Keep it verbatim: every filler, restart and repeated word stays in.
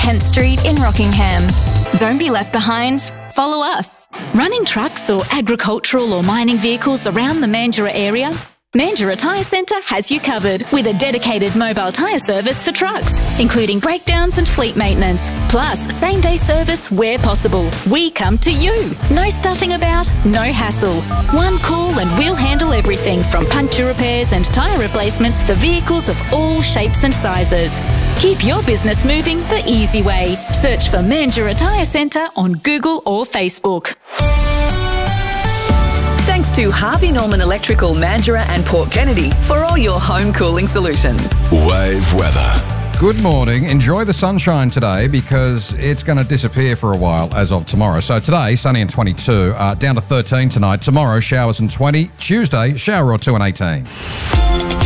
Kent Street in Rockingham. Don't be left behind. Follow us. Running trucks or agricultural or mining vehicles around the Mandurah area? Mandurah Tyre Centre has you covered with a dedicated mobile tyre service for trucks, including breakdowns and fleet maintenance, plus same-day service where possible. We come to you. No stuffing about, no hassle. One call and we'll handle everything from puncture repairs and tyre replacements for vehicles of all shapes and sizes. Keep your business moving the easy way. Search for Mandurah Tyre Centre on Google or Facebook. Thanks to Harvey Norman Electrical, Mandurah and Port Kennedy for all your home cooling solutions. Wave weather. Good morning. Enjoy the sunshine today because it's going to disappear for a while as of tomorrow. So today, sunny and twenty-two, uh, down to thirteen tonight. Tomorrow, showers and twenty. Tuesday, shower or two and eighteen.